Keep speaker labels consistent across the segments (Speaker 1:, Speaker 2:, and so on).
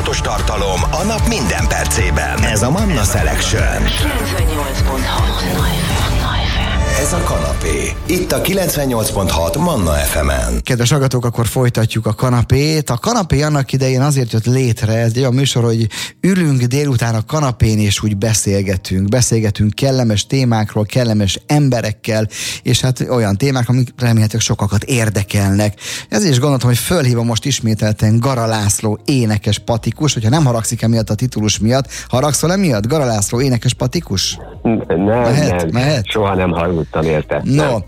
Speaker 1: tudatos tartalom a nap minden percében. Ez a Manna Selection.
Speaker 2: 98.6
Speaker 1: Ez a kanapé. Itt a 98.6 Manna FM-en.
Speaker 3: Kedves hallgatók, akkor folytatjuk a kanapét. A kanapé annak idején azért jött létre, ez egy olyan műsor, hogy ülünk délután a kanapén, és úgy beszélgetünk kellemes témákról, kellemes emberekkel, és hát olyan témák, amik remélhetőleg sokakat érdekelnek. Ezért is gondoltam, hogy fölhívom most ismételten Gara László énekes patikus, hogyha nem haragszik emiatt a titulus miatt. Haragszol emiatt? Gara László énekes patikus?
Speaker 4: Nem. Soha nem hallottam érte.
Speaker 3: No,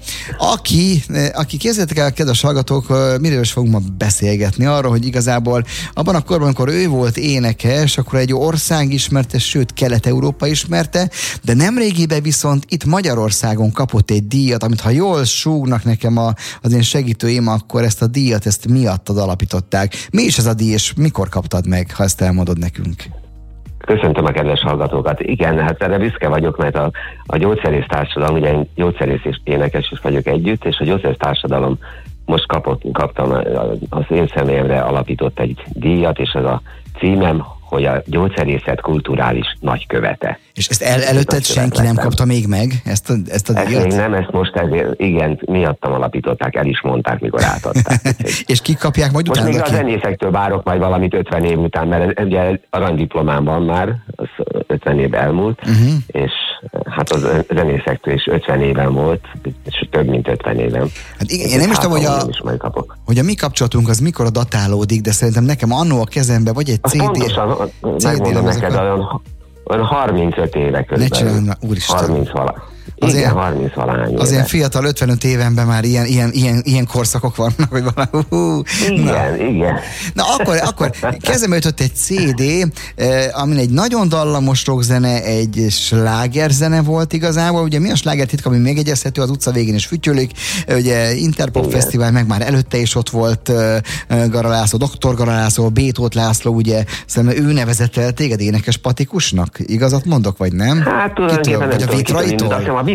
Speaker 3: aki képzeljétek el, kedves hallgatók, miről is fogunk ma beszélgetni? Arról, hogy igazából abban a korban, amikor ő volt énekes, akkor egy ország ismerte, sőt Kelet-Európa ismerte, de nemrégiben viszont itt Magyarországon kapott egy díjat, amit ha jól súgnak nekem az én segítőim, akkor ezt a díjat, ezt miattad alapították. Mi is ez a díj, és mikor kaptad meg, ha ezt elmondod nekünk?
Speaker 4: Köszöntöm a kedves hallgatókat. Igen, hát erre büszke vagyok, mert a gyógyszerész társadalom, ugye én gyógyszerész és énekes is vagyok együtt, és a gyógyszerész társadalom most kaptam az én személyemre alapított egy díjat, és ez a címem, hogy a gyógyszerészet kulturális nagykövete.
Speaker 3: És ezt előtted senki nem kapta még meg, ezt a díjat?
Speaker 4: Ezt még nem, ezt most ezért, igen, miattam alapították, el is mondták, mikor átadták.
Speaker 3: És kik kapják majd utána?
Speaker 4: Most még a zenészektől várok majd valamit 50 év után, mert ugye aranydiplomám van már, az 50 év elmúlt, és hát az zenészektől is 50 éven volt, és több mint 50 éven.
Speaker 3: Hát igen, én nem is tudom, hogy a mi kapcsolatunk az mikor datálódik, de szerintem nekem annó a kezembe vagy egy CD.
Speaker 4: Pontosan, megmondom neked, olyan 35 éve körülbelül.
Speaker 3: Ne csinálj, úristen.
Speaker 4: 30 Igen, 30 valahány éve.
Speaker 3: Az ilyen fiatal 55 évenben már ilyen korszakok vannak, hogy valami.
Speaker 4: Igen.
Speaker 3: Na akkor kezembe jutott egy CD, amin egy nagyon dallamos rockzene, egy slágerzene volt igazából. Ugye mi a sláger titka, ami megjegyezhető, az utca végén is fütyölik. Ugye Interpop Fesztivál, meg már előtte is ott volt Gara László, Dr. Gara László, Bétót László, ugye szerintem ő nevezett el téged énekes patikusnak. Igazat mondok, vagy nem?
Speaker 4: Hát tulajdonképpen
Speaker 3: vagy a Vitraitól?
Speaker 4: A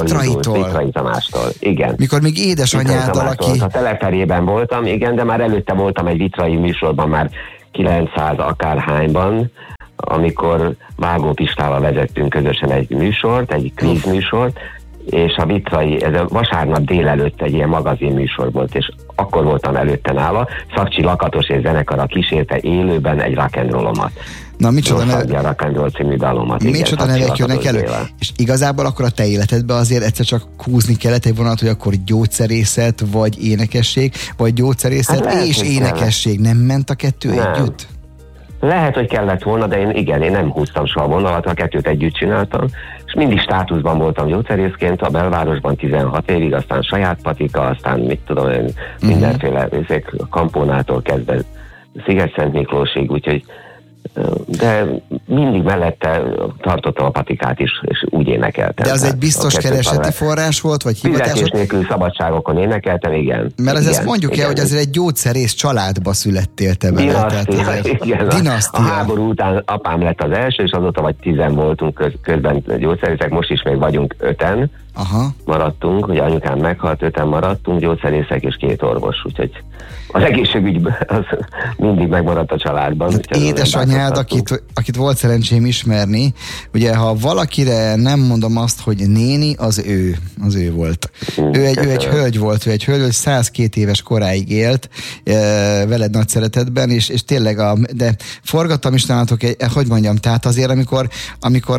Speaker 4: Vitrai Tamástól, igen.
Speaker 3: Mikor még édesanyáddal, aki...
Speaker 4: A Teleperében voltam, igen, de már előtte voltam egy vitrai műsorban, már 900 akárhányban, amikor Vágó Pistával vezettünk közösen egy műsort, egy kvíz műsort, és a Vitrai, ez a vasárnap délelőtt egy ilyen magazin műsor volt, és akkor voltam előtte nála, Szakcsi Lakatos és zenekara kísérte élőben egy rock'n'rollomat.
Speaker 3: Na, micsoda nevek jönnek elő. És igazából akkor a te életedben azért egyszer csak húzni kellett egy vonat, hogy akkor gyógyszerészet, vagy énekesség, vagy gyógyszerészet hát és énekesség. Nem ment a kettő együtt?
Speaker 4: Lehet, hogy kellett volna, de én nem húztam soha vonalat, a kettőt együtt csináltam, és mindig státuszban voltam gyógyszerészként, a belvárosban 16 évig, aztán saját patika, aztán mit tudom én, mindenféle Kampónától kezdve Sziget-Szent Miklósig, úgyhogy de mindig mellette tartottam a patikát is, és úgy énekeltem.
Speaker 3: De az egy biztos kereseti forrás volt, vagy hivatás?
Speaker 4: Fizetés nélkül szabadságokon énekeltem, igen.
Speaker 3: Mert ezt mondjuk el, hogy azért egy gyógyszerész családba születtél te bele.
Speaker 4: Dinasztia. A háború után apám lett az első, és azóta vagy 10 voltunk közben gyógyszerészek, most is még vagyunk 5-en. Maradtunk, ugye anyukám meghalt, 5-en maradtunk, gyógyszerészek és 2 orvos, úgyhogy az egészségügy az mindig megmaradt a családban.
Speaker 3: Édesanyád, akit volt szerencsém ismerni, ugye ha valakire nem mondom azt, hogy néni, az ő volt. Ő egy hölgy volt, 102 éves koráig élt, veled nagy szeretetben, és tényleg de forgattam is nálatok, hogy mondjam, tehát azért amikor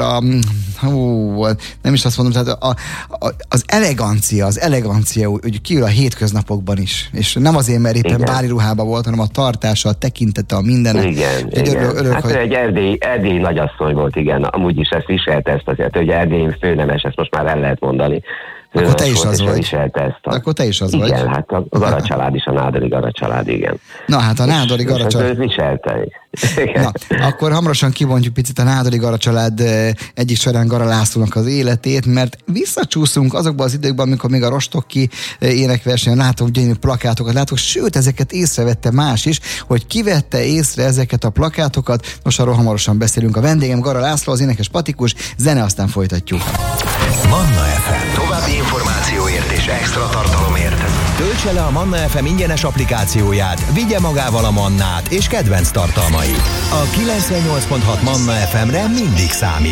Speaker 3: nem is azt mondom, tehát az elegancia, hogy kiül a hétköznapokban is, és nem azért, mert éppen bári ruhában volt, hanem a tartása, a tekintete, a mindene.
Speaker 4: Igen. Hát hogy... egy erdélyi nagyasszony volt, igen, amúgy is ezt viselte, ezt azért, hogy erdélyi főnemes, ezt most már el lehet mondani.
Speaker 3: Akkor te is az vagy. Akkor te is az vagy.
Speaker 4: Igen, hát a Gara család is, a nádori Gara család, igen.
Speaker 3: Na hát a nádori Gara család...
Speaker 4: Ő viselte.
Speaker 3: Na, akkor hamarosan kibontjuk picit a nádori Gara család egyik során Gara Lászlónak az életét, mert visszacsúszunk azokban az időkben, amikor még a Rostocki énekversenyen látok gyönyörű plakátokat, sőt, ezeket észrevette más is, hogy kivette észre ezeket a plakátokat. Most arról hamarosan beszélünk. A vendégem Gara László, az énekes patikus, zene, aztán folytatjuk.
Speaker 1: Manna FM. További információért és extra tartalomért Töltse le a Manna FM ingyenes applikációját, vigye magával a Mannát és kedvenc tartalmait. A 98.6 Manna FM-re mindig számít.